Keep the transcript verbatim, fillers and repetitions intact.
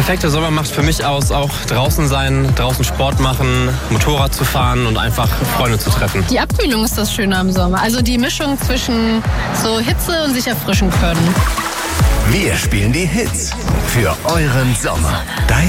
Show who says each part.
Speaker 1: perfekte Sommer macht für mich aus, auch draußen sein, draußen Sport machen, Motorrad zu fahren und einfach Freunde zu treffen.
Speaker 2: Die Abkühlung ist das Schöne am Sommer. Also die Mischung zwischen so Hitze und sich erfrischen können.
Speaker 3: Wir spielen die Hits für euren Sommer. Dein